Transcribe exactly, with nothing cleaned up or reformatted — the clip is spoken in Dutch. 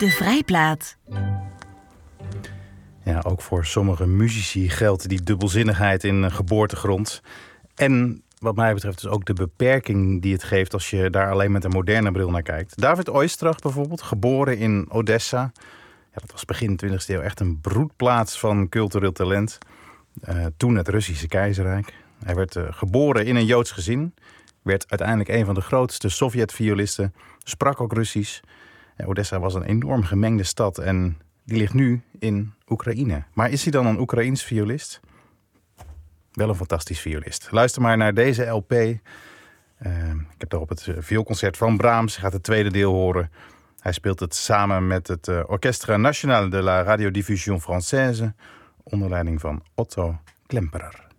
De Vrijplaat. Ja, ook voor sommige muzici geldt die dubbelzinnigheid in geboortegrond. En wat mij betreft is ook de beperking die het geeft als je daar alleen met een moderne bril naar kijkt. David Oistrakh bijvoorbeeld, geboren in Odessa. Ja, dat was begin twintigste eeuw echt een broedplaats van cultureel talent. Uh, toen het Russische keizerrijk. Hij werd uh, geboren in een Joods gezin. Werd uiteindelijk een van de grootste Sovjet-violisten. Sprak ook Russisch. Uh, Odessa was een enorm gemengde stad en die ligt nu in Oekraïne. Maar is hij dan een Oekraïens violist? Wel een fantastisch violist. Luister maar naar deze L P. Uh, ik heb daarop het vioolconcert van Brahms. Je gaat het tweede deel horen. Hij speelt het samen met het uh, Orchestre National de la Radiodiffusion Française onder leiding van Otto Klemperer.